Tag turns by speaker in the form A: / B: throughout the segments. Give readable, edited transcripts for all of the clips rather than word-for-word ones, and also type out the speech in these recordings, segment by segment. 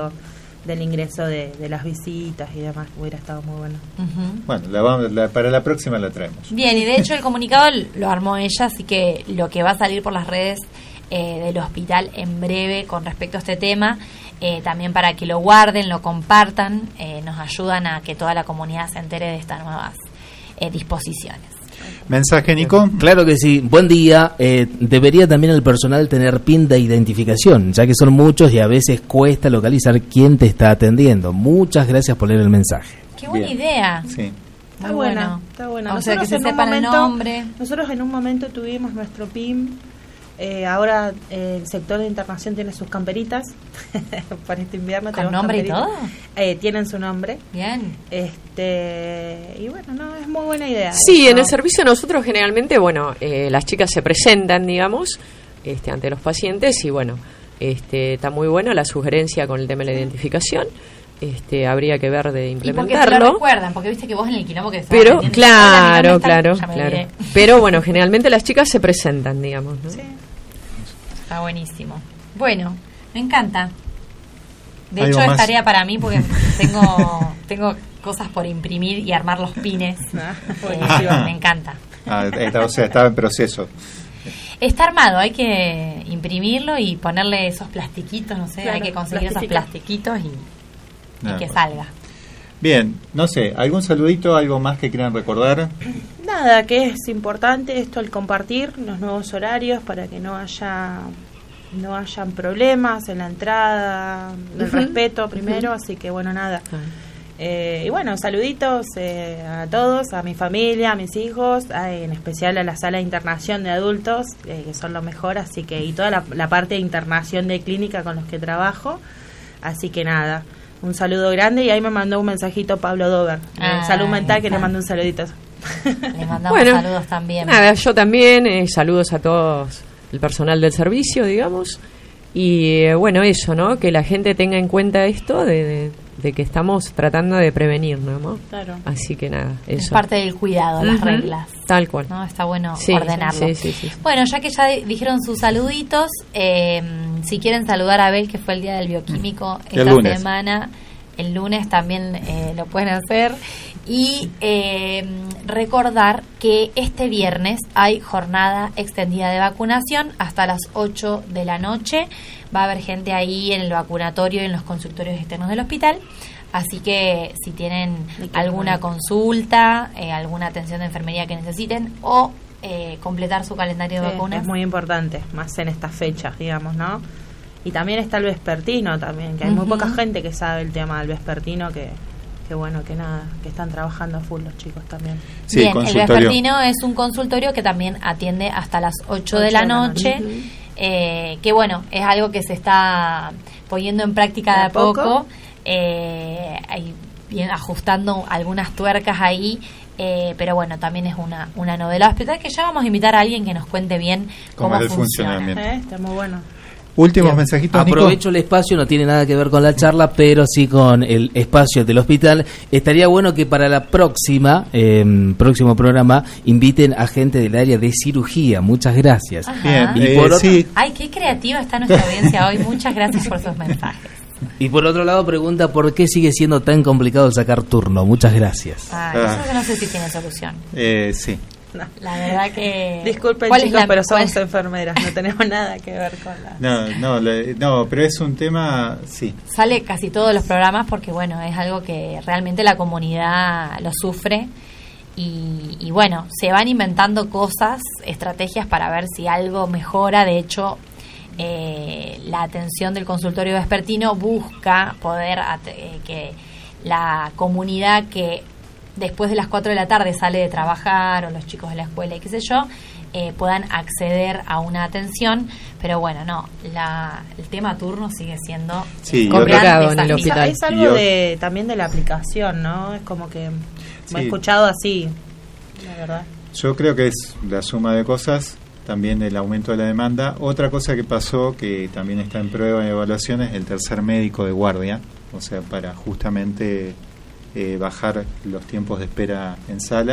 A: esto del ingreso de las visitas y demás. Hubiera estado muy bueno.
B: Bueno, para la próxima la traemos.
C: Bien, y de hecho el comunicado lo armó ella, así que lo que va a salir por las redes del hospital en breve con respecto a este tema, también para que lo guarden, lo compartan, nos ayudan a que toda la comunidad se entere de estas nuevas disposiciones.
B: ¿Mensaje, Nico?
D: Claro que sí. Buen día. Debería también el personal tener PIN de identificación, ya que son muchos y a veces cuesta localizar quién te está atendiendo. Muchas gracias por leer el mensaje.
C: Qué buena idea.
B: Sí.
A: Está buena, está buena.
C: O sea, que se sepan el nombre.
A: Nosotros en un momento tuvimos nuestro PIN. Ahora el sector de internación tiene sus camperitas para este invierno.
C: ¿Con nombre y todo?
A: Tienen su nombre.
C: Bien.
A: Y bueno, no, es muy buena idea.
E: Sí, en el servicio nosotros generalmente, las chicas se presentan, digamos, ante los pacientes y bueno, está muy bueno la sugerencia con el tema de la identificación. Habría que ver de implementarlo.
C: ¿Y por qué te lo recuerdan? Porque viste que vos en el quilombo que
E: pero claro. Pero bueno, generalmente las chicas se presentan, digamos, ¿no?
A: Sí.
C: Está buenísimo. Bueno, me encanta. De
B: ¿Algo
C: hecho,
B: más?
C: es tarea para mí porque tengo cosas por imprimir y armar los pines. Me encanta.
B: O sea, estaba en proceso.
C: Está armado, hay que imprimirlo y ponerle esos plastiquitos, no sé,
A: Claro,
C: hay que conseguir esos plastiquitos y que salga.
B: Bien, no sé, ¿algún saludito, algo más que quieran recordar?
A: Nada, que es importante esto, el compartir los nuevos horarios para que no hayan problemas en la entrada, el respeto primero, así que bueno, nada. Y bueno, saluditos a todos, a mi familia, a mis hijos, en especial a la sala de internación de adultos, que son lo mejor, así que y toda la parte de internación de clínica con los que trabajo, así que nada. Un saludo grande y ahí me mandó un mensajito Pablo Dover, Salud Mental, que le mandó un saludito.
C: Le mandamos saludos también.
E: Nada, yo también, saludos a todos el personal del servicio, digamos. Y bueno, eso, ¿no? Que la gente tenga en cuenta esto de que estamos tratando de prevenir, ¿no?
A: Claro.
E: Así que nada, eso.
C: Es parte del cuidado, las reglas.
E: Tal cual.
C: ¿No? Está bueno
E: Sí,
C: ordenarlo.
E: sí.
C: Bueno, ya que ya dijeron sus saluditos, si quieren saludar a Abel, que fue el día del bioquímico esta semana, el lunes también lo pueden hacer. Y recordar que este viernes hay jornada extendida de vacunación hasta las 8 de la noche. Va a haber gente ahí en el vacunatorio y en los consultorios externos del hospital. Así que si tienen alguna consulta, alguna atención de enfermería que necesiten o completar su calendario de vacunas.
A: Es muy importante, más en estas fechas, digamos, ¿no? Y también está el vespertino también, que hay muy poca gente que sabe el tema del vespertino, que bueno, que nada, que están trabajando a full los chicos también.
B: Sí,
C: bien, el vespertino es un consultorio que también atiende hasta las 8 de la noche, que bueno, es algo que se está poniendo en práctica de a poco, bien ajustando algunas tuercas ahí, pero bueno, también es una novedad hospital que ya vamos a invitar a alguien que nos cuente bien cómo funciona.
A: Está muy bueno.
B: Últimos mensajitos,
D: aprovecho el espacio, no tiene nada que ver con la charla, pero sí con el espacio del hospital. Estaría bueno que para la próximo programa inviten a gente del área de cirugía. Muchas gracias.
C: Ajá.
B: Bien, sí.
C: Ay, qué creativa está nuestra audiencia hoy. Muchas gracias por sus mensajes.
D: Y por otro lado pregunta por qué sigue siendo tan complicado sacar turno. Muchas gracias.
C: Eso que no sé si tiene solución.
B: Sí.
A: No.
C: La verdad que...
A: Disculpen, chicos, pero somos enfermeras, no tenemos nada que ver con la...
B: No, pero es un tema, sí.
C: Sale casi todos los programas porque, bueno, es algo que realmente la comunidad lo sufre y bueno, se van inventando cosas, estrategias para ver si algo mejora. De hecho, la atención del consultorio vespertino busca poder que la comunidad que después de las 4 de la tarde sale de trabajar o los chicos de la escuela y qué sé yo, puedan acceder a una atención, pero bueno, no, el tema turno sigue siendo
E: complicado en el hospital.
A: Es algo también de la aplicación, ¿no? Es como que me he escuchado así, la verdad.
B: Yo creo que es la suma de cosas, también el aumento de la demanda. Otra cosa que pasó, que también está en prueba de evaluación, es el tercer médico de guardia, o sea, para justamente bajar los tiempos de espera en sala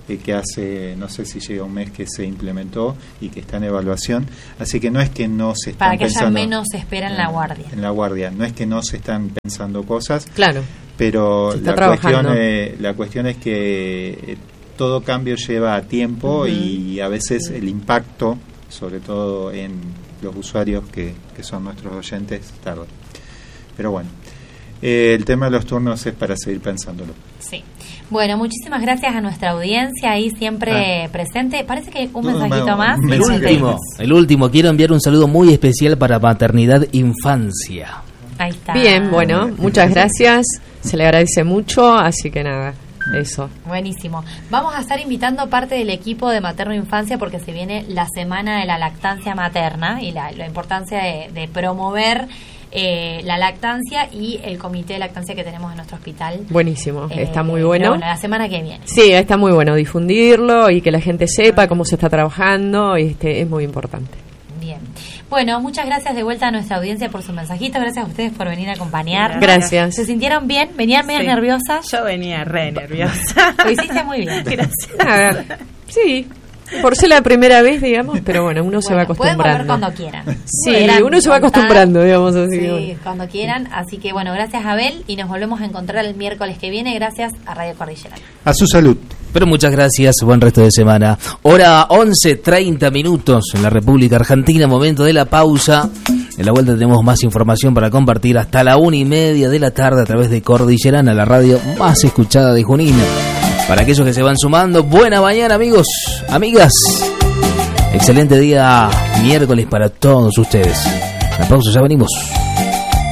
B: que hace, no sé si llega un mes que se implementó y que está en evaluación, así que no es que no se están
C: para que
B: pensando,
C: haya menos espera en la guardia.
B: En la guardia, no es que no se están pensando cosas,
E: claro,
B: pero la cuestión es que todo cambio lleva tiempo y a veces el impacto, sobre todo en los usuarios que son nuestros oyentes, tarda. Pero bueno, el tema de los turnos es para seguir pensándolo.
C: Sí. Bueno, muchísimas gracias a nuestra audiencia ahí siempre presente. Parece que un mensajito más.
D: El último, quiero enviar un saludo muy especial para Maternidad Infancia.
C: Ahí está.
E: Bien, bueno, muchas gracias. Se le agradece mucho, así que nada, eso.
C: Buenísimo. Vamos a estar invitando parte del equipo de Materno Infancia porque se viene la semana de la lactancia materna y la importancia de promover la lactancia y el comité de lactancia que tenemos en nuestro hospital.
E: Buenísimo, está muy bueno.
C: La semana que viene.
E: Sí, está muy bueno difundirlo y que la gente sepa cómo se está trabajando, es muy importante.
C: Bien. Bueno, muchas gracias de vuelta a nuestra audiencia por su mensajito. Gracias a ustedes por venir a acompañarnos.
E: Gracias.
C: ¿Se sintieron bien? ¿Venían medio nerviosas?
A: Yo venía re nerviosa.
C: Lo hiciste muy bien.
E: Gracias. Sí. Por ser la primera vez, digamos, pero bueno, uno se va acostumbrando.
C: Pueden volver cuando quieran.
E: Sí, uno se va acostumbrando, digamos así.
C: Sí, cuando quieran. Así que bueno, gracias Abel y nos volvemos a encontrar el miércoles que viene. Gracias a Radio Cordillerana.
B: A su salud.
D: Pero muchas gracias, buen resto de semana. Hora 11:30 en la República Argentina, momento de la pausa. En la vuelta tenemos más información para compartir hasta la 1:30 de la tarde a través de Cordillerana, la radio más escuchada de Junín. Para aquellos que se van sumando, buena mañana amigos, amigas. Excelente día miércoles para todos ustedes. La pausa, ya venimos.